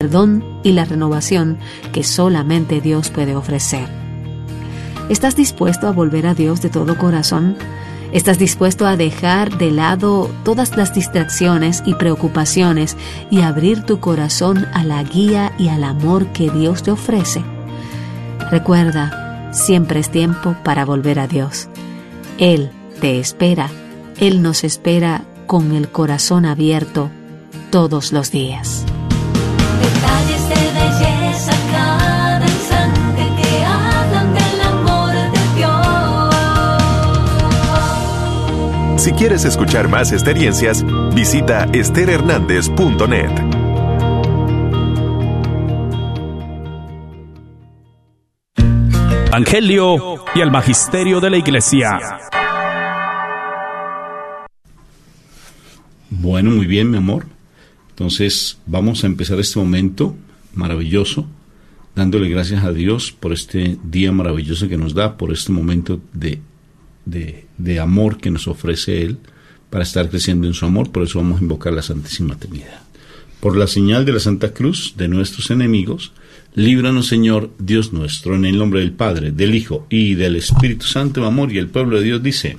perdón y la renovación que solamente Dios puede ofrecer. ¿Estás dispuesto a volver a Dios de todo corazón? ¿Estás dispuesto a dejar de lado todas las distracciones y preocupaciones y abrir tu corazón a la guía y al amor que Dios te ofrece? Recuerda, siempre es tiempo para volver a Dios. Él te espera. Él nos espera con el corazón abierto todos los días. Detalles de belleza cada instante que hablan del amor de Dios. Si quieres escuchar más experiencias, visita estherhernandez.net. Evangelio y el Magisterio de la Iglesia. Bueno, muy bien, mi amor. Entonces, vamos a empezar este momento maravilloso, dándole gracias a Dios por este día maravilloso que nos da, por este momento de amor que nos ofrece Él, para estar creciendo en su amor. Por eso vamos a invocar la Santísima Trinidad. Por la señal de la Santa Cruz de nuestros enemigos, líbranos, Señor, Dios nuestro, en el nombre del Padre, del Hijo y del Espíritu Santo, mi amor. Y el pueblo de Dios dice: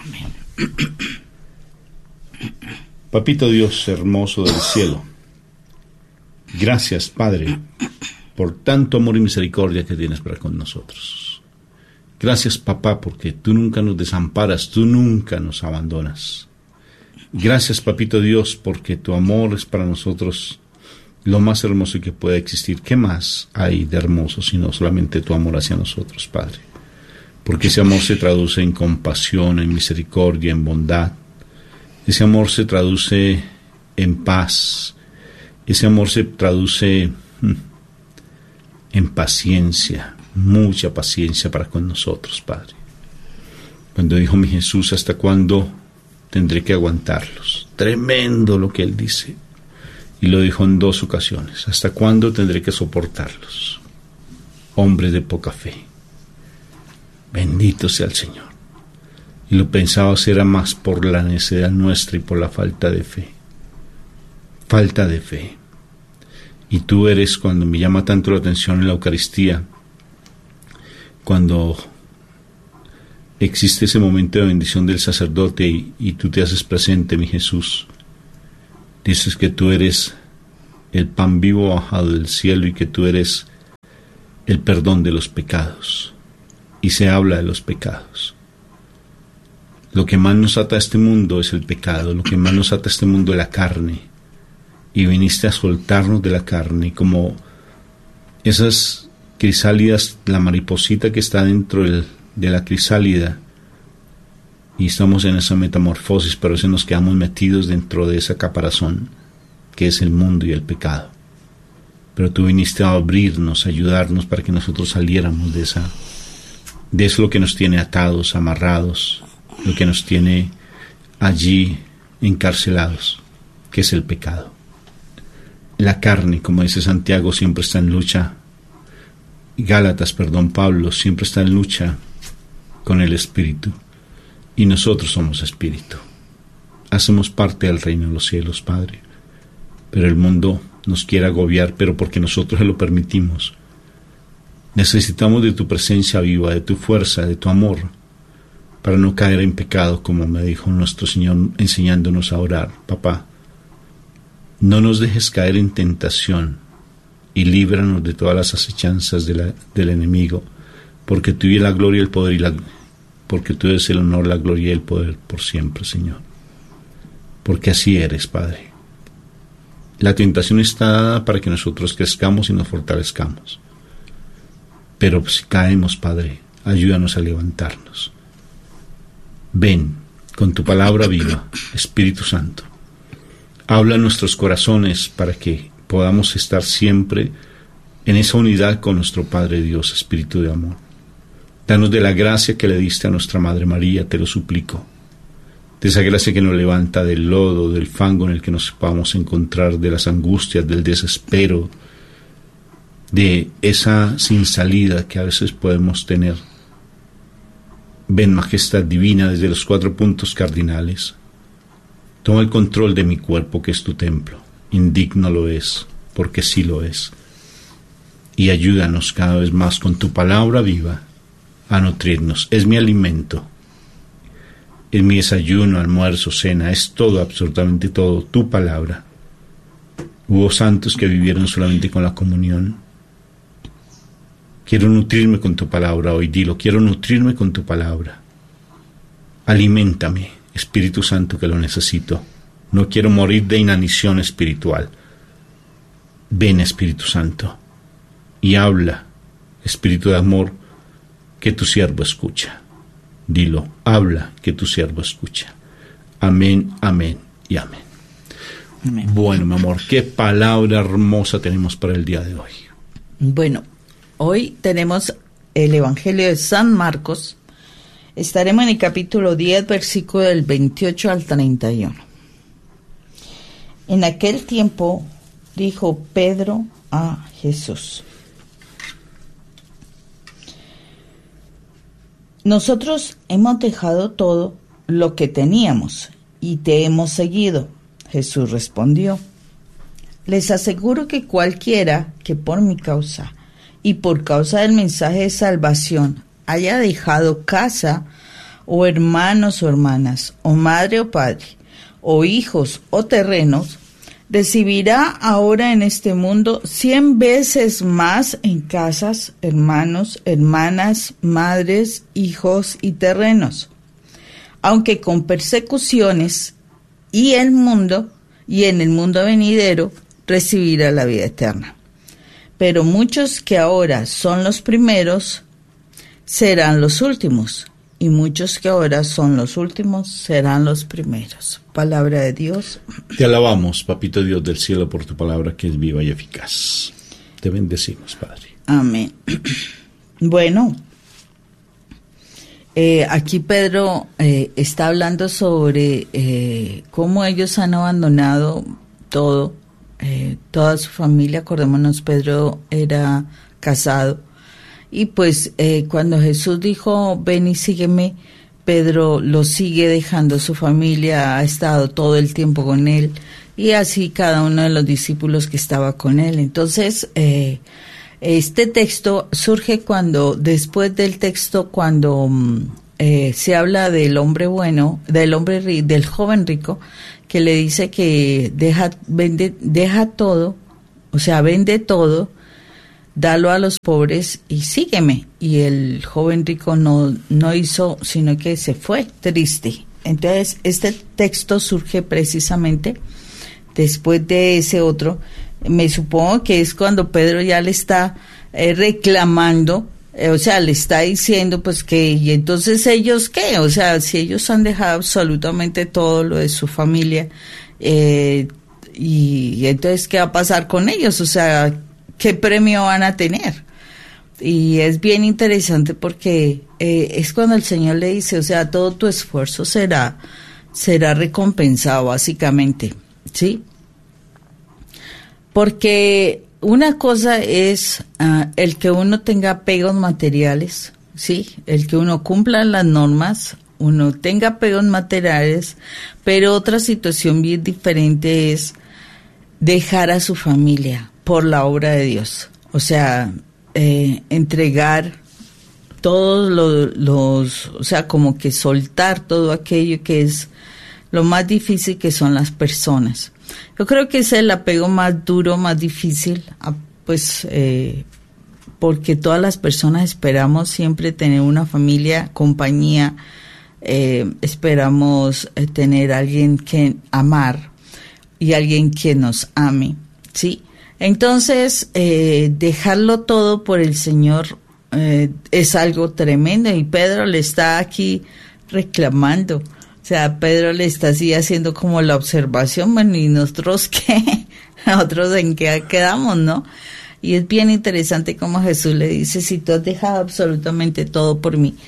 Papito Dios hermoso del cielo, gracias, Padre, por tanto amor y misericordia que tienes para con nosotros. Gracias, Papá, porque tú nunca nos desamparas, tú nunca nos abandonas. Gracias, Papito Dios, porque tu amor es para nosotros lo más hermoso que puede existir. ¿Qué más hay de hermoso sino solamente tu amor hacia nosotros, Padre? Porque ese amor se traduce en compasión, en misericordia, en bondad. Ese amor se traduce en paz. Ese amor se traduce en paciencia, mucha paciencia para con nosotros, Padre. Cuando dijo mi Jesús: ¿hasta cuándo tendré que aguantarlos? Tremendo lo que Él dice. Y lo dijo en 2 ocasiones: ¿hasta cuándo tendré que soportarlos? Hombres de poca fe. Bendito sea el Señor. Y lo pensaba era más por la necedad nuestra y por la falta de fe. Falta de fe. Y tú eres, cuando me llama tanto la atención en la Eucaristía, cuando existe ese momento de bendición del sacerdote y tú te haces presente, mi Jesús, dices que tú eres el pan vivo bajado del cielo y que tú eres el perdón de los pecados. Y se habla de los pecados. Lo que más nos ata a este mundo es el pecado, lo que más nos ata a este mundo es la carne. Y viniste a soltarnos de la carne, como esas crisálidas, la mariposita que está dentro de la crisálida, y estamos en esa metamorfosis, pero a veces nos quedamos metidos dentro de esa caparazón, que es el mundo y el pecado. Pero tú viniste a abrirnos, a ayudarnos para que nosotros saliéramos de eso lo que nos tiene atados, amarrados, lo que nos tiene allí encarcelados, que es el pecado. La carne, como dice Santiago, siempre está en lucha. Pablo siempre está en lucha con el espíritu. Y nosotros somos espíritu. Hacemos parte del reino de los cielos, Padre. Pero el mundo nos quiere agobiar, pero porque nosotros lo permitimos. Necesitamos de tu presencia viva, de tu fuerza, de tu amor, para no caer en pecado, como me dijo nuestro Señor enseñándonos a orar. Papá, no nos dejes caer en tentación y líbranos de todas las acechanzas del enemigo, porque tú y la gloria y el poder porque tú eres el honor, la gloria y el poder por siempre, Señor. Porque así eres, Padre. La tentación está dada para que nosotros crezcamos y nos fortalezcamos. Pero si caemos, Padre, ayúdanos a levantarnos. Ven con tu palabra viva, Espíritu Santo. Habla en nuestros corazones para que podamos estar siempre en esa unidad con nuestro Padre Dios, Espíritu de amor. Danos de la gracia que le diste a nuestra Madre María, te lo suplico. De esa gracia que nos levanta del lodo, del fango en el que nos podamos encontrar, de las angustias, del desespero, de esa sin salida que a veces podemos tener. Ven, Majestad Divina, desde los 4 puntos cardinales. Toma el control de mi cuerpo, que es tu templo. Indigno lo es, porque sí lo es. Y ayúdanos cada vez más con tu palabra viva a nutrirnos. Es mi alimento, es mi desayuno, almuerzo, cena, es todo, absolutamente todo, tu palabra. Hubo santos que vivieron solamente con la comunión. Quiero nutrirme con tu palabra hoy, dilo, quiero nutrirme con tu palabra. Aliméntame, Espíritu Santo, que lo necesito. No quiero morir de inanición espiritual. Ven, Espíritu Santo, y habla, Espíritu de amor, que tu siervo escucha. Dilo, habla, que tu siervo escucha. Amén, amén y amén. Amén. Bueno, mi amor, qué palabra hermosa tenemos para el día de hoy. Bueno, hoy tenemos el Evangelio de San Marcos. Estaremos en el capítulo 10, versículo del 28 al 31. En aquel tiempo dijo Pedro a Jesús: nosotros hemos dejado todo lo que teníamos y te hemos seguido. Jesús respondió: les aseguro que cualquiera que por mi causa y por causa del mensaje de salvación haya dejado casa, o hermanos o hermanas, o madre o padre, o hijos o terrenos, recibirá ahora en este mundo 100 veces más en casas, hermanos, hermanas, madres, hijos y terrenos, aunque con persecuciones, y en el mundo venidero recibirá la vida eterna. Pero muchos que ahora son los primeros serán los últimos, y muchos que ahora son los últimos serán los primeros. Palabra de Dios. Te alabamos, Papito Dios del cielo, por tu palabra que es viva y eficaz. Te bendecimos, Padre. Amén. Bueno, aquí Pedro está hablando sobre cómo ellos han abandonado todo, toda su familia. Acordémonos, Pedro era casado. Y pues cuando Jesús dijo, ven y sígueme, Pedro lo sigue dejando su familia, ha estado todo el tiempo con él, y así cada uno de los discípulos que estaba con él. Entonces, este texto surge después del texto, cuando se habla del hombre bueno, del joven rico, que le dice que deja todo, o sea, vende todo, dalo a los pobres y sígueme. Y el joven rico no hizo, sino que se fue triste. Entonces, este texto surge precisamente después de ese otro. Me supongo que es cuando Pedro ya le está reclamando, o sea, le está diciendo pues que, y entonces ellos qué, o sea, si ellos han dejado absolutamente todo lo de su familia, y entonces qué va a pasar con ellos, o sea, ¿qué premio van a tener? Y es bien interesante porque es cuando el Señor le dice, o sea, todo tu esfuerzo será recompensado, básicamente, ¿sí? Porque una cosa es el que uno tenga apegos materiales, ¿sí? El que uno cumpla las normas, uno tenga apegos materiales, pero otra situación bien diferente es dejar a su familia por la obra de Dios, o sea, entregar todos o sea, como que soltar todo aquello que es lo más difícil, que son las personas. Yo creo que es el apego más duro, más difícil, pues porque todas las personas esperamos siempre tener una familia, compañía, esperamos tener alguien que amar y alguien que nos ame, ¿sí? Entonces, dejarlo todo por el Señor es algo tremendo, y Pedro le está aquí reclamando. O sea, Pedro le está así haciendo como la observación, bueno, ¿y nosotros qué? ¿Nosotros en qué quedamos, no? Y es bien interesante como Jesús le dice, si tú has dejado absolutamente todo por mí,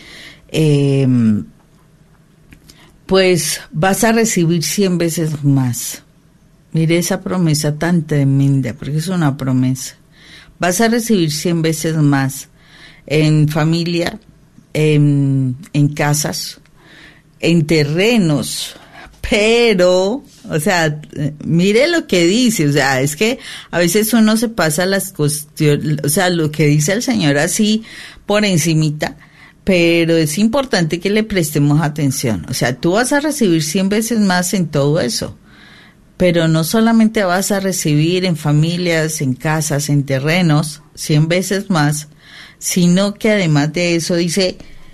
pues vas a recibir 100 veces más. Mire esa promesa tan tremenda, porque es una promesa. Vas a recibir 100 veces más en familia, en casas, en terrenos, Pero, o sea, mire lo que dice, o sea, es que a veces uno se pasa las cuestiones, o sea, lo que dice el Señor así por encimita, pero es importante que le prestemos atención. O sea, tú vas a recibir 100 veces más en todo eso, pero no solamente vas a recibir en familias, en casas, en terrenos, 100 veces más, sino que además de eso dice,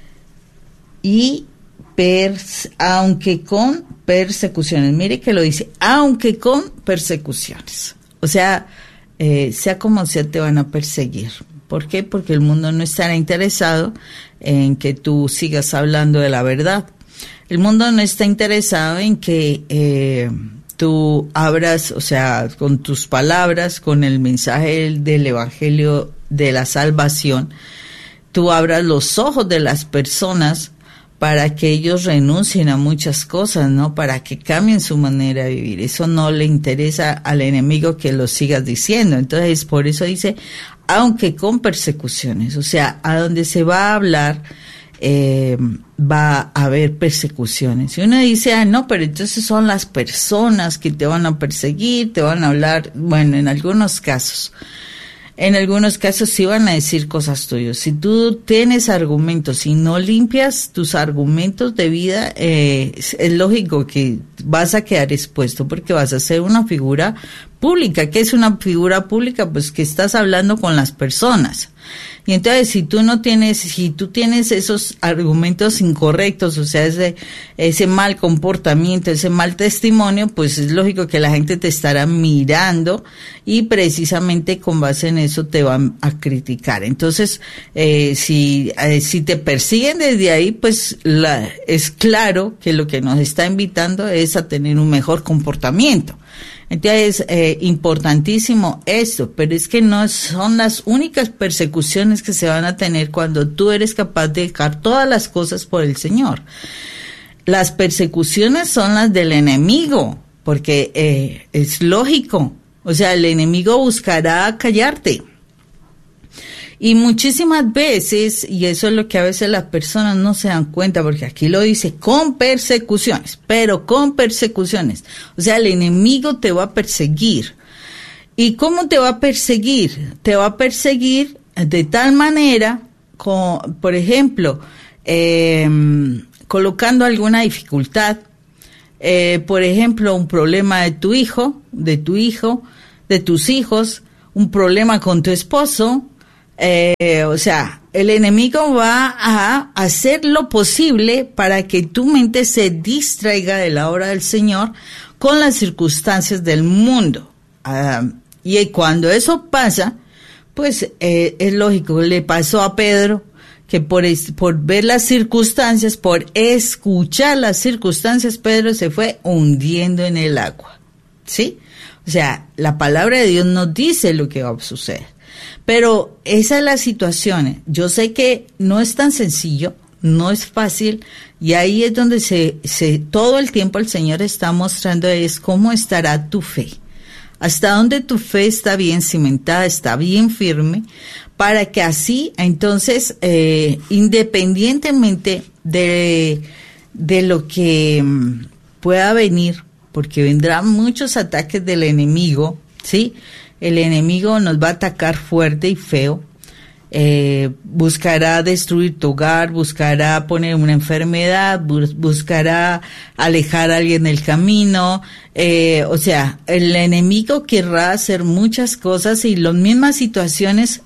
aunque con persecuciones, mire que lo dice, aunque con persecuciones. O sea, sea como sea, te van a perseguir. ¿Por qué? Porque el mundo no estará interesado en que tú sigas hablando de la verdad. El mundo no está interesado en que tú abras, o sea, con tus palabras, con el mensaje del evangelio de la salvación, tú abras los ojos de las personas para que ellos renuncien a muchas cosas, ¿no? Para que cambien su manera de vivir. Eso no le interesa al enemigo que lo sigas diciendo. Entonces, por eso dice, aunque con persecuciones, o sea, a donde se va a hablar, va a haber persecuciones. Y uno dice, no, pero entonces son las personas que te van a perseguir, te van a hablar, bueno, en algunos casos sí van a decir cosas tuyas. Si tú tienes argumentos y no limpias tus argumentos de vida, es lógico que vas a quedar expuesto porque vas a ser una figura pública. ¿Qué es una figura pública? Pues que estás hablando con las personas. Y entonces si tú tienes esos argumentos incorrectos, o sea, ese mal comportamiento, ese mal testimonio, pues es lógico que la gente te estará mirando y precisamente con base en eso te van a criticar. Entonces, si te persiguen desde ahí, pues es claro que lo que nos está invitando es a tener un mejor comportamiento. Entonces, importantísimo esto, pero es que no son las únicas persecuciones que se van a tener cuando tú eres capaz de dejar todas las cosas por el Señor. Las persecuciones son las del enemigo, porque es lógico, o sea, el enemigo buscará callarte. Y muchísimas veces, y eso es lo que a veces las personas no se dan cuenta, porque aquí lo dice, con persecuciones, pero con persecuciones. O sea, el enemigo te va a perseguir. ¿Y cómo te va a perseguir? Te va a perseguir de tal manera, por ejemplo, colocando alguna dificultad, por ejemplo, un problema de tu hijo, de tus hijos, un problema con tu esposo. O sea, el enemigo va a hacer lo posible para que tu mente se distraiga de la obra del Señor con las circunstancias del mundo. Y cuando eso pasa, pues es lógico, le pasó a Pedro que por ver las circunstancias, por escuchar las circunstancias, Pedro se fue hundiendo en el agua, ¿sí? O sea, la palabra de Dios nos dice lo que va a suceder. Pero esa es la situación. Yo sé que no es tan sencillo, no es fácil, y ahí es donde todo el tiempo el Señor está mostrando es cómo estará tu fe. Hasta dónde tu fe está bien cimentada, está bien firme, para que así, entonces, independientemente de lo que pueda venir, porque vendrán muchos ataques del enemigo, ¿sí? El enemigo nos va a atacar fuerte y feo, buscará destruir tu hogar, buscará poner una enfermedad, buscará alejar a alguien del camino, o sea, el enemigo querrá hacer muchas cosas y las mismas situaciones,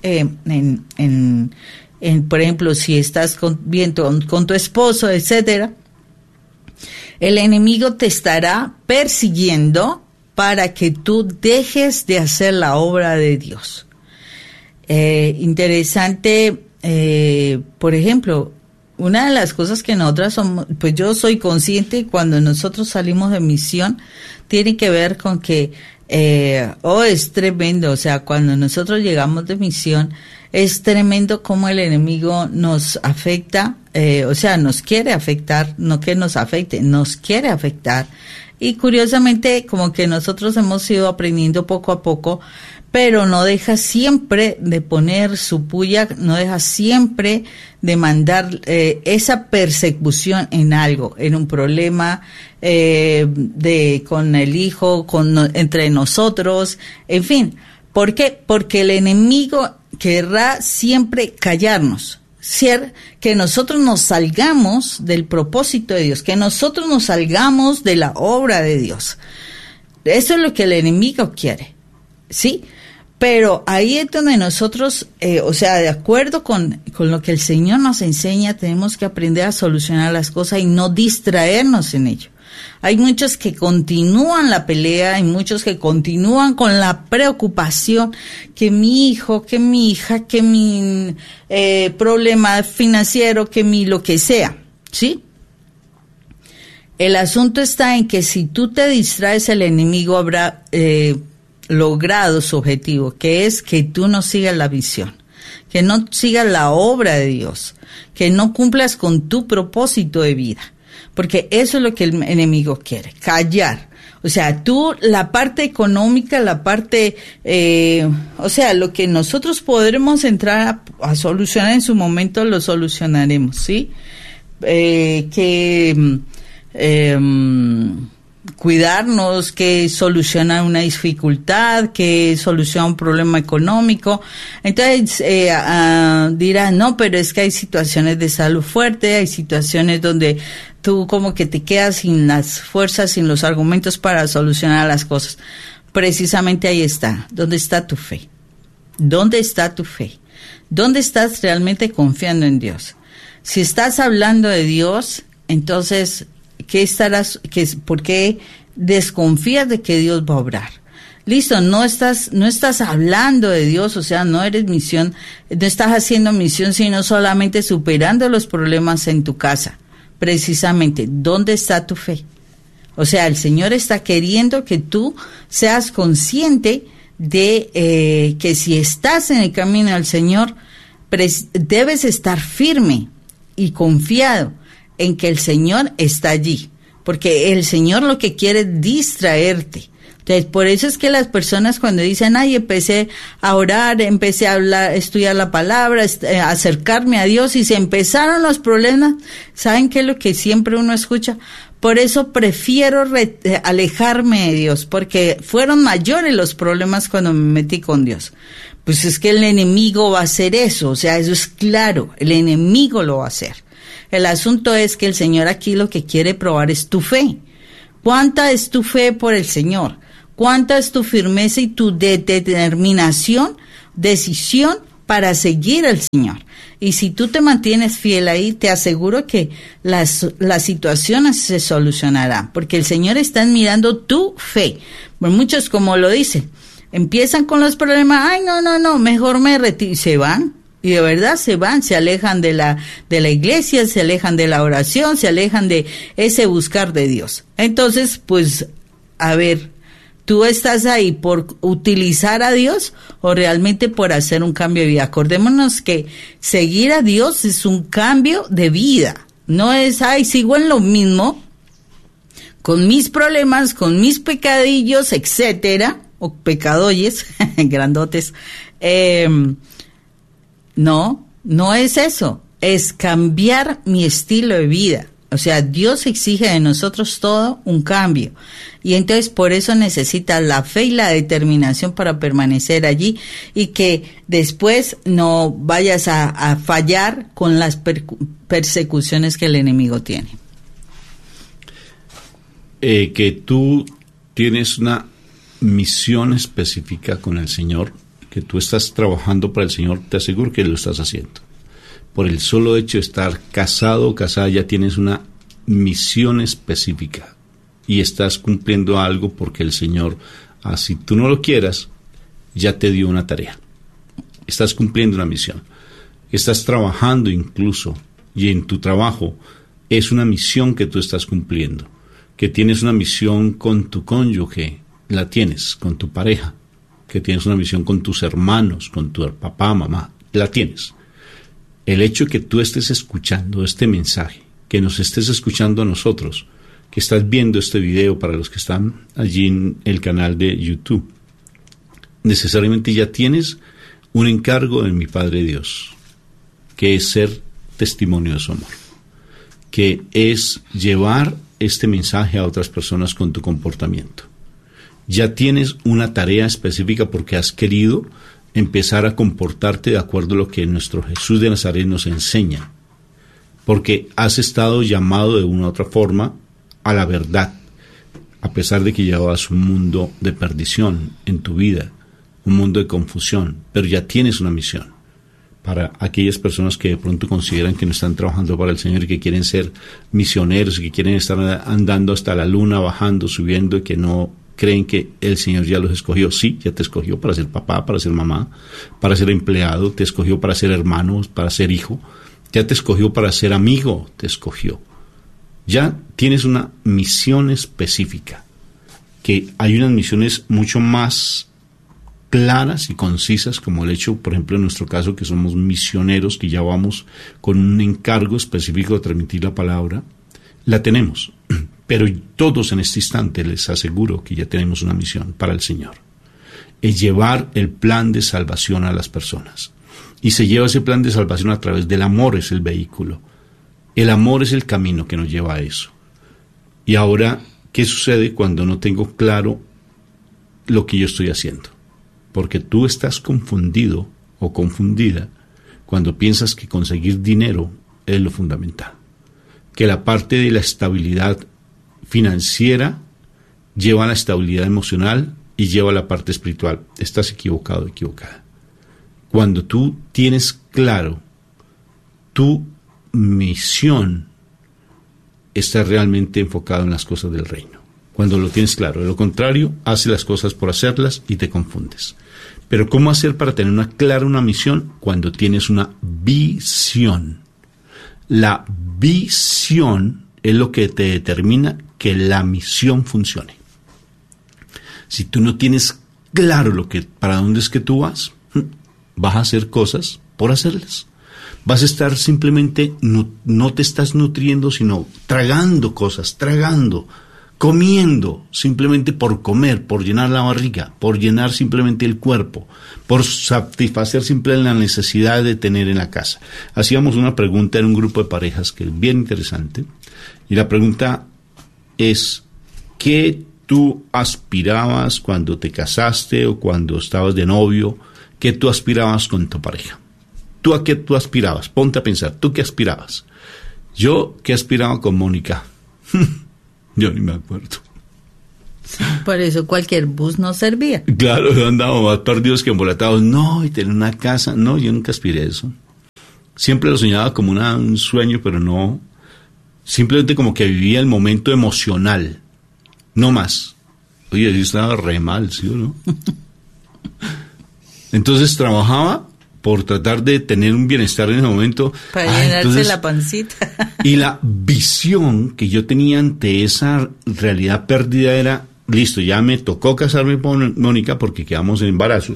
por ejemplo, si estás viendo con tu esposo, etcétera, el enemigo te estará persiguiendo para que tú dejes de hacer la obra de Dios. Interesante, por ejemplo, una de las cosas que nosotras somos, pues yo soy consciente cuando nosotros salimos de misión, tiene que ver con que, es tremendo, o sea, cuando nosotros llegamos de misión, es tremendo cómo el enemigo nos afecta, o sea, nos quiere afectar, no que nos afecte, nos quiere afectar Y curiosamente, como que nosotros hemos ido aprendiendo poco a poco, pero no deja siempre de poner su puya, no deja siempre de mandar esa persecución en algo, en un problema con el hijo, entre nosotros, en fin. ¿Por qué? Porque el enemigo querrá siempre callarnos, que nosotros nos salgamos del propósito de Dios, que nosotros nos salgamos de la obra de Dios. Eso es lo que el enemigo quiere, ¿sí? Pero ahí es donde nosotros, de acuerdo con lo que el Señor nos enseña, tenemos que aprender a solucionar las cosas y no distraernos en ello. Hay muchos que continúan la pelea, hay muchos que continúan con la preocupación que mi hijo, que mi hija, que mi problema financiero, que mi lo que sea, ¿sí? El asunto está en que si tú te distraes, el enemigo habrá logrado su objetivo, que es que tú no sigas la visión, que no sigas la obra de Dios, que no cumplas con tu propósito de vida, porque eso es lo que el enemigo quiere, callar. O sea, tú, la parte económica, la parte, lo que nosotros podremos entrar a solucionar en su momento, lo solucionaremos, ¿sí? Cuidarnos, que soluciona una dificultad, que soluciona un problema económico. Entonces dirán, no, pero es que hay situaciones de salud fuerte, hay situaciones donde tú como que te quedas sin las fuerzas, sin los argumentos para solucionar las cosas. Precisamente ahí está. ¿Dónde está tu fe? ¿Dónde está tu fe? ¿Dónde estás realmente confiando en Dios? Si estás hablando de Dios, entonces ¿por qué desconfías de que Dios va a obrar? Listo, no estás hablando de Dios, o sea, no estás haciendo misión, sino solamente superando los problemas en tu casa. Precisamente, ¿dónde está tu fe? O sea, el Señor está queriendo que tú seas consciente de que si estás en el camino del Señor, debes estar firme y confiado en que el Señor está allí, porque el Señor lo que quiere es distraerte. Entonces, por eso es que las personas cuando dicen, empecé a orar, empecé a estudiar la palabra, a acercarme a Dios, y se empezaron los problemas, ¿saben qué es lo que siempre uno escucha? Por eso prefiero alejarme de Dios, porque fueron mayores los problemas cuando me metí con Dios. Pues es que el enemigo va a hacer eso, o sea, eso es claro, el enemigo lo va a hacer. El asunto es que el Señor aquí lo que quiere probar es tu fe. ¿Cuánta es tu fe por el Señor? ¿Cuánta es tu firmeza y tu determinación, decisión para seguir al Señor? Y si tú te mantienes fiel ahí, te aseguro que las situaciones se solucionarán, porque el Señor está mirando tu fe. Bueno, muchos, como lo dicen, empiezan con los problemas, no, mejor me retiro, y se van. Y de verdad se van, se alejan de la iglesia, se alejan de la oración, se alejan de ese buscar de Dios. Entonces, pues, a ver, ¿tú estás ahí por utilizar a Dios o realmente por hacer un cambio de vida? Acordémonos que seguir a Dios es un cambio de vida. No es, sigo en lo mismo, con mis problemas, con mis pecadillos, etcétera, o pecadoyes, grandotes, no es eso, es cambiar mi estilo de vida. O sea, Dios exige de nosotros todo un cambio. Y entonces por eso necesita la fe y la determinación para permanecer allí y que después no vayas a fallar con las persecuciones que el enemigo tiene. Que tú tienes una misión específica con el Señor, que tú estás trabajando para el Señor, te aseguro que lo estás haciendo. Por el solo hecho de estar casado o casada, ya tienes una misión específica y estás cumpliendo algo porque el Señor, así tú no lo quieras, ya te dio una tarea. Estás cumpliendo una misión. Estás trabajando incluso, y en tu trabajo es una misión que tú estás cumpliendo. Que tienes una misión con tu cónyuge, la tienes, con tu pareja. Que tienes una misión con tus hermanos, con tu papá, mamá, la tienes. El hecho de que tú estés escuchando este mensaje, que nos estés escuchando a nosotros, que estás viendo este video, para los que están allí en el canal de YouTube, necesariamente ya tienes un encargo de mi Padre Dios, que es ser testimonio de su amor, que es llevar este mensaje a otras personas con tu comportamiento. Ya tienes una tarea específica porque has querido empezar a comportarte de acuerdo a lo que nuestro Jesús de Nazaret nos enseña, porque has estado llamado de una u otra forma a la verdad, a pesar de que llevabas un mundo de perdición en tu vida, un mundo de confusión, pero ya tienes una misión. Para aquellas personas que de pronto consideran que no están trabajando para el Señor y que quieren ser misioneros y que quieren estar andando hasta la luna, bajando, subiendo, y que no creen que el Señor ya los escogió. Sí, ya te escogió para ser papá, para ser mamá, para ser empleado, te escogió para ser hermano, para ser hijo, ya te escogió para ser amigo, te escogió. Ya tienes una misión específica, que hay unas misiones mucho más claras y concisas, como el hecho, por ejemplo, en nuestro caso, que somos misioneros, que ya vamos con un encargo específico de transmitir la palabra, la tenemos. Pero todos en este instante les aseguro que ya tenemos una misión para el Señor. Es llevar el plan de salvación a las personas. Y se lleva ese plan de salvación a través del amor, es el vehículo. El amor es el camino que nos lleva a eso. Y ahora, ¿qué sucede cuando no tengo claro lo que yo estoy haciendo? Porque tú estás confundido o confundida cuando piensas que conseguir dinero es lo fundamental. Que la parte de la estabilidad financiera lleva a la estabilidad emocional y lleva a la parte espiritual. Estás equivocado, equivocada. Cuando tú tienes claro tu misión, estás realmente enfocado en las cosas del reino. Cuando lo tienes claro. De lo contrario, haces las cosas por hacerlas y te confundes. Pero ¿cómo hacer para tener una misión? Cuando tienes una visión. La visión es lo que te determina que la misión funcione. Si tú no tienes claro para dónde es que tú vas a hacer cosas por hacerlas. Vas a estar simplemente, no te estás nutriendo, sino tragando cosas, comiendo simplemente por comer, por llenar la barriga, por llenar simplemente el cuerpo, por satisfacer simplemente la necesidad de tener en la casa. Hacíamos una pregunta en un grupo de parejas que es bien interesante, y la pregunta es: ¿qué tú aspirabas cuando te casaste o cuando estabas de novio? ¿Qué tú aspirabas con tu pareja? ¿Tú a qué tú aspirabas? Ponte a pensar, ¿tú qué aspirabas? Yo, ¿qué aspiraba con Mónica? Yo ni me acuerdo. Por eso cualquier bus no servía. Claro, andábamos más perdidos que embolatados. No, y tener una casa. No, yo nunca aspiré a eso. Siempre lo soñaba como un sueño, pero no. Simplemente como que vivía el momento emocional. No más. Oye, yo estaba re mal, ¿sí o no? Entonces trabajaba por tratar de tener un bienestar en ese momento. Para llenarse la pancita. Y la visión que yo tenía ante esa realidad perdida era: listo, ya me tocó casarme con Mónica porque quedó en embarazo,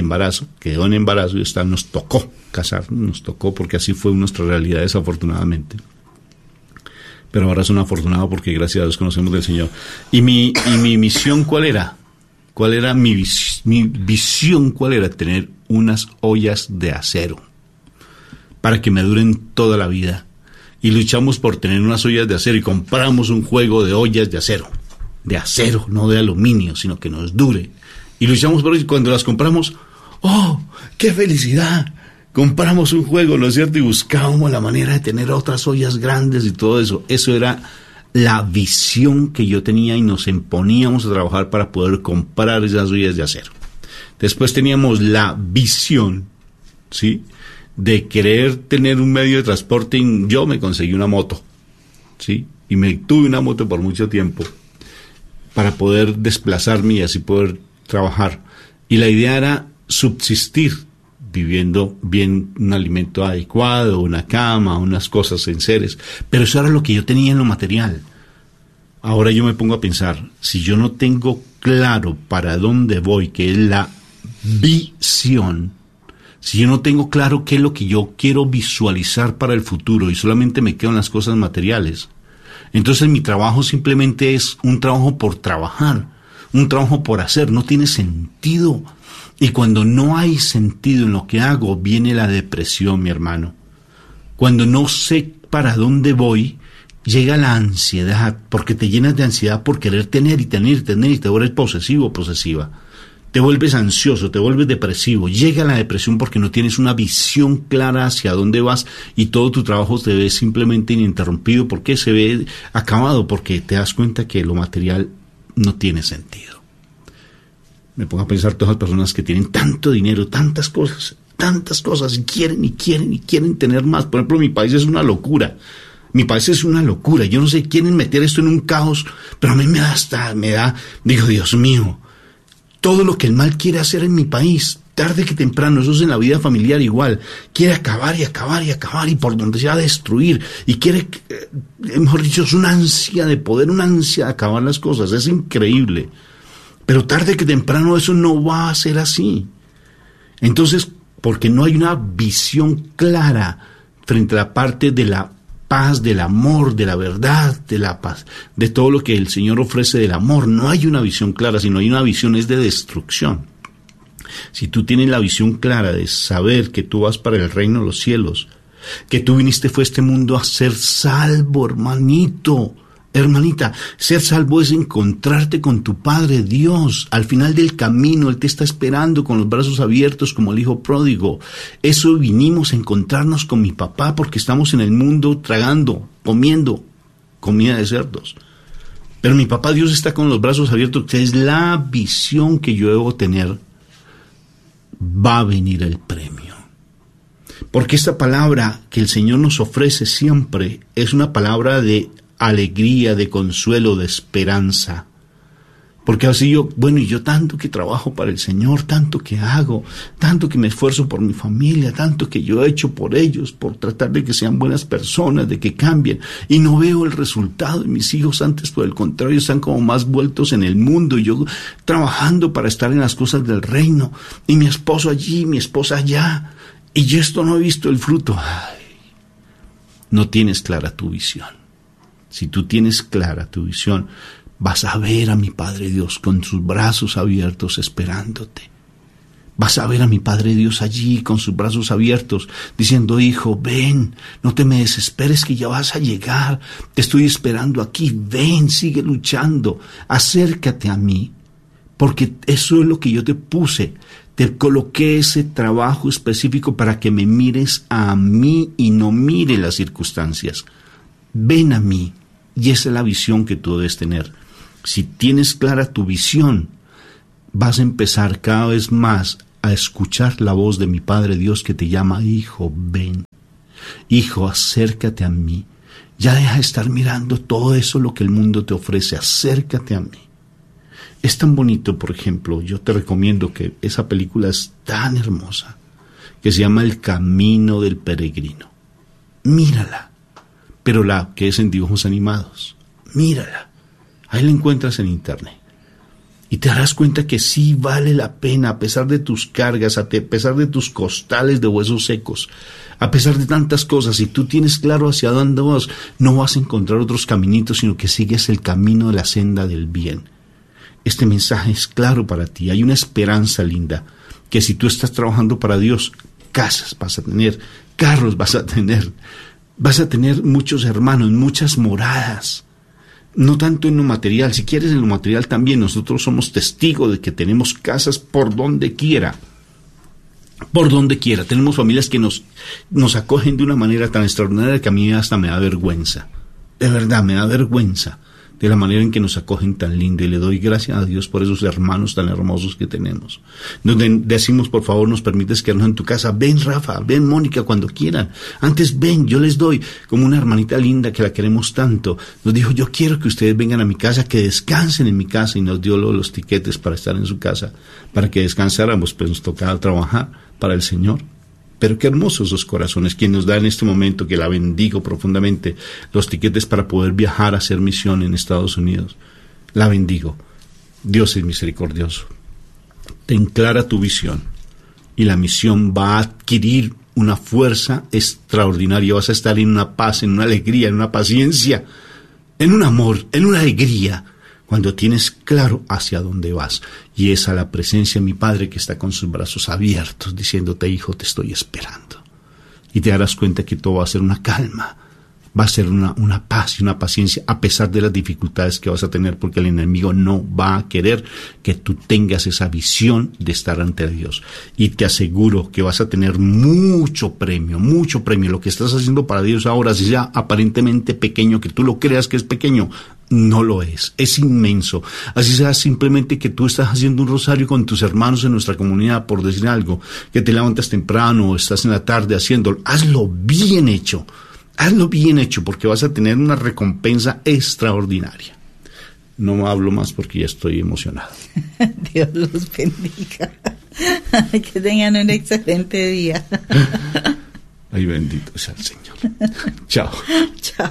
y nos tocó casarnos, porque así fue nuestra realidad, desafortunadamente. Pero ahora soy afortunado porque gracias a Dios conocemos del Señor. Y mi misión, ¿cuál era? ¿Cuál era mi visión? ¿Cuál era? Tener unas ollas de acero para que me duren toda la vida. Y luchamos por tener unas ollas de acero y compramos un juego de ollas de acero, no de aluminio, sino que nos dure. Y luchamos por eso, y cuando las compramos, ¡oh, qué felicidad! Compramos un juego, ¿no es cierto? Y buscábamos la manera de tener otras ollas grandes y todo eso. Eso era la visión que yo tenía, y nos imponíamos a trabajar para poder comprar esas ollas de acero. Después teníamos la visión, ¿sí?, de querer tener un medio de transporte. Y yo me conseguí una moto, ¿sí?, y me tuve una moto por mucho tiempo para poder desplazarme y así poder trabajar. Y la idea era subsistir, viviendo bien, un alimento adecuado, una cama, unas cosas enseres. Pero eso era lo que yo tenía en lo material. Ahora yo me pongo a pensar, si yo no tengo claro para dónde voy, que es la visión, si yo no tengo claro qué es lo que yo quiero visualizar para el futuro y solamente me quedo en las cosas materiales, Entonces mi trabajo simplemente es un trabajo por trabajar, un trabajo por hacer, no tiene sentido. Y cuando no hay sentido en lo que hago, viene la depresión, mi hermano. Cuando no sé para dónde voy, llega la ansiedad, porque te llenas de ansiedad por querer tener y tener y tener, y te vuelves posesivo o posesiva. Te vuelves ansioso, te vuelves depresivo. Llega la depresión porque no tienes una visión clara hacia dónde vas y todo tu trabajo te ve simplemente ininterrumpido porque se ve acabado, porque te das cuenta que lo material no tiene sentido. Me pongo a pensar todas las personas que tienen tanto dinero, tantas cosas, y quieren tener más. Por ejemplo, mi país es una locura. Yo no sé, quieren meter esto en un caos, pero a mí digo, Dios mío, todo lo que el mal quiere hacer en mi país, tarde que temprano, eso es en la vida familiar igual, quiere acabar y por donde sea destruir, y quiere, mejor dicho, es una ansia de poder, una ansia de acabar las cosas, es increíble. Pero tarde que temprano eso no va a ser así. Entonces, porque no hay una visión clara frente a la parte de la paz, del amor, de la verdad, de la paz, de todo lo que el Señor ofrece del amor, no hay una visión clara, sino hay una visión es de destrucción. Si tú tienes la visión clara de saber que tú vas para el reino de los cielos, que tú viniste fue a este mundo a ser salvo, hermanito, hermanita, ser salvo es encontrarte con tu Padre Dios. Al final del camino, Él te está esperando con los brazos abiertos como el hijo pródigo. Eso vinimos a encontrarnos con mi papá porque estamos en el mundo tragando, comiendo comida de cerdos. Pero mi papá Dios está con los brazos abiertos, que es la visión que yo debo tener. Va a venir el premio. Porque esta palabra que el Señor nos ofrece siempre es una palabra de alegría, de consuelo, de esperanza. Porque así yo tanto que trabajo para el Señor, tanto que hago, tanto que me esfuerzo por mi familia, tanto que yo he hecho por ellos, por tratar de que sean buenas personas, de que cambien, y no veo el resultado de mis hijos. Antes, por el contrario, están como más vueltos en el mundo, y yo trabajando para estar en las cosas del reino, y mi esposo allí, mi esposa allá, y yo esto no he visto el fruto. Ay, no tienes clara tu visión. Si tú tienes clara tu visión, vas a ver a mi Padre Dios con sus brazos abiertos esperándote. Vas a ver a mi Padre Dios allí con sus brazos abiertos, diciendo, hijo, ven, no te me desesperes que ya vas a llegar, te estoy esperando aquí, ven, sigue luchando, acércate a mí, porque eso es lo que yo te puse. Te coloqué ese trabajo específico para que me mires a mí y no mire las circunstancias. Ven a mí, y esa es la visión que tú debes tener. Si tienes clara tu visión, vas a empezar cada vez más a escuchar la voz de mi Padre Dios que te llama, hijo, ven, hijo, acércate a mí. Ya deja de estar mirando todo eso lo que el mundo te ofrece, acércate a mí. Es tan bonito, por ejemplo, yo te recomiendo que esa película es tan hermosa, que se llama El Camino del Peregrino. Mírala. Pero la que es en dibujos animados, mírala, ahí la encuentras en internet, y te darás cuenta que sí vale la pena, a pesar de tus cargas, a pesar de tus costales de huesos secos, a pesar de tantas cosas. Si tú tienes claro hacia dónde vas, no vas a encontrar otros caminitos, sino que sigues el camino de la senda del bien. Este mensaje es claro para ti, hay una esperanza linda, que si tú estás trabajando para Dios, casas vas a tener, carros vas a tener muchos hermanos, muchas moradas, no tanto en lo material, si quieres en lo material también. Nosotros somos testigos de que tenemos casas por donde quiera, tenemos familias que nos acogen de una manera tan extraordinaria que a mí hasta me da vergüenza, de verdad me da vergüenza de la manera en que nos acogen tan lindo, y le doy gracias a Dios por esos hermanos tan hermosos que tenemos, donde decimos, por favor, nos permites quedarnos en tu casa, ven Rafa, ven Mónica, cuando quieran, antes ven, yo les doy, como una hermanita linda que la queremos tanto, nos dijo, yo quiero que ustedes vengan a mi casa, que descansen en mi casa, y nos dio los tiquetes para estar en su casa, para que descansáramos, pues nos tocaba trabajar para el Señor. Pero qué hermosos esos corazones, quien nos da en este momento, que la bendigo profundamente, los tiquetes para poder viajar a hacer misión en Estados Unidos. La bendigo. Dios es misericordioso. Ten clara tu visión, y la misión va a adquirir una fuerza extraordinaria. Vas a estar en una paz, en una alegría, en una paciencia en un amor, en una alegría, cuando tienes claro hacia dónde vas. Y es a la presencia de mi Padre que está con sus brazos abiertos, diciéndote, hijo, te estoy esperando. Y te darás cuenta que todo va a ser una calma, va a ser una paz y una paciencia, a pesar de las dificultades que vas a tener, porque el enemigo no va a querer que tú tengas esa visión de estar ante Dios. Y te aseguro que vas a tener mucho premio. Lo que estás haciendo para Dios ahora, si sea aparentemente pequeño, que tú lo creas que es pequeño, no lo es inmenso. Así sea simplemente que tú estás haciendo un rosario con tus hermanos en nuestra comunidad, por decir algo, que te levantas temprano o estás en la tarde haciéndolo, hazlo bien hecho, porque vas a tener una recompensa extraordinaria. No hablo más porque ya estoy emocionado. Dios los bendiga. Que tengan un excelente día. Ay, bendito sea el Señor. Chao. Chao.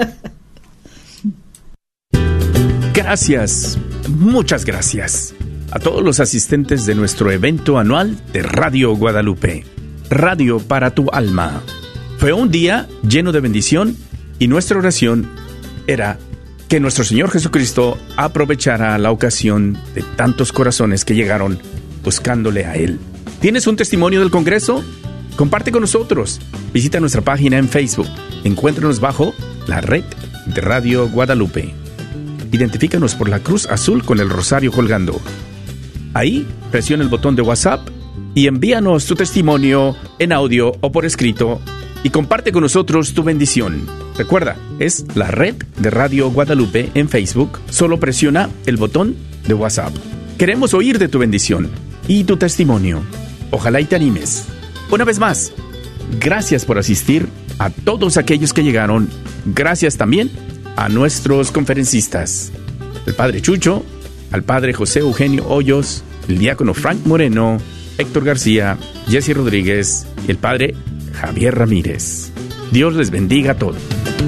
Gracias, muchas gracias a todos los asistentes de nuestro evento anual de Radio Guadalupe, Radio para tu alma. Fue un día lleno de bendición y nuestra oración era que nuestro Señor Jesucristo aprovechara la ocasión de tantos corazones que llegaron buscándole a Él. ¿Tienes un testimonio del Congreso? Comparte con nosotros. Visita nuestra página en Facebook. Encuéntranos bajo la red de Radio Guadalupe. Identifícanos por la cruz azul con el rosario colgando. Ahí presiona el botón de WhatsApp y envíanos tu testimonio en audio o por escrito y comparte con nosotros tu bendición. Recuerda, es la red de Radio Guadalupe en Facebook. Solo presiona el botón de WhatsApp. Queremos oír de tu bendición y tu testimonio. Ojalá y te animes. Una vez más, gracias por asistir a todos aquellos que llegaron. Gracias también a nuestros conferencistas, el Padre Chucho, al Padre José Eugenio Hoyos, el diácono Frank Moreno, Héctor García, Jesse Rodríguez y el Padre Javier Ramírez. Dios les bendiga a todos.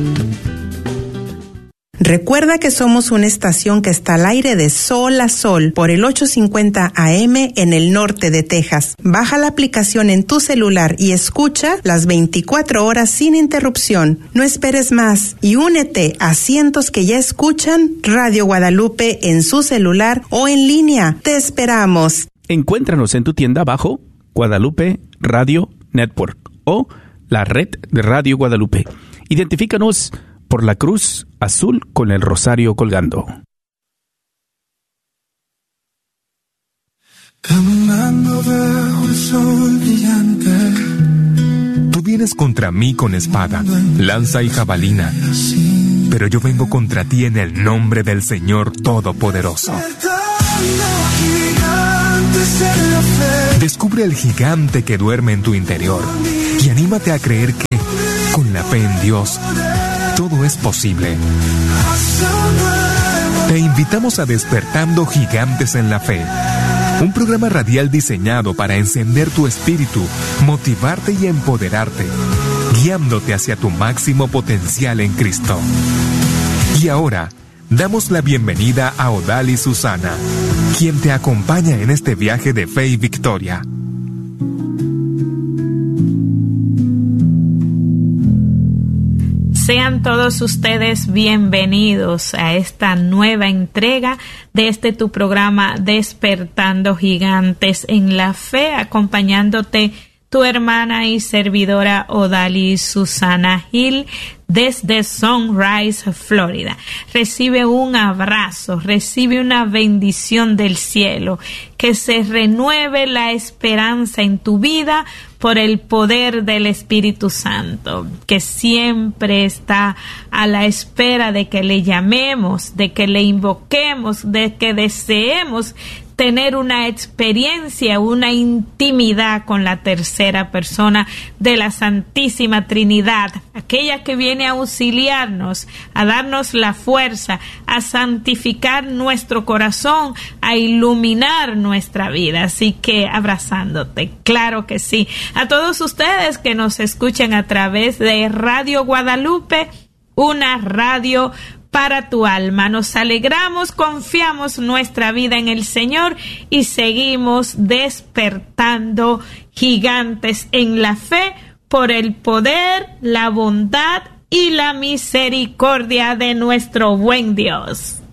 Recuerda que somos una estación que está al aire de sol a sol por el 850 AM en el norte de Texas. Baja la aplicación en tu celular y escucha las 24 horas sin interrupción. No esperes más y únete a cientos que ya escuchan Radio Guadalupe en su celular o en línea. Te esperamos. Encuéntranos en tu tienda bajo Guadalupe Radio Network o la red de Radio Guadalupe. Identifícanos por la cruz azul con el rosario colgando. Caminando bajo el sol brillante. Tú vienes contra mí con espada, lanza y jabalina, pero yo vengo contra ti en el nombre del Señor Todopoderoso. Descubre el gigante que duerme en tu interior y anímate a creer que, con la fe en Dios, todo es posible. Te invitamos a Despertando Gigantes en la Fe, un programa radial diseñado para encender tu espíritu, motivarte y empoderarte, guiándote hacia tu máximo potencial en Cristo. Y ahora, damos la bienvenida a Odalis Susana, quien te acompaña en este viaje de fe y victoria. Sean todos ustedes bienvenidos a esta nueva entrega de tu programa Despertando Gigantes en la Fe, acompañándote tu hermana y servidora Odalis Susana Gil desde Sunrise, Florida. Recibe un abrazo, recibe una bendición del cielo, que se renueve la esperanza en tu vida por el poder del Espíritu Santo, que siempre está a la espera de que le llamemos, de que le invoquemos, de que deseemos tener una experiencia, una intimidad con la tercera persona de la Santísima Trinidad, aquella que viene a auxiliarnos, a darnos la fuerza, a santificar nuestro corazón, a iluminar nuestra vida. Así que abrazándote, claro que sí. A todos ustedes que nos escuchan a través de Radio Guadalupe, una radio para tu alma. Nos alegramos, confiamos nuestra vida en el Señor y seguimos despertando gigantes en la fe por el poder, la bondad y la misericordia de nuestro buen Dios.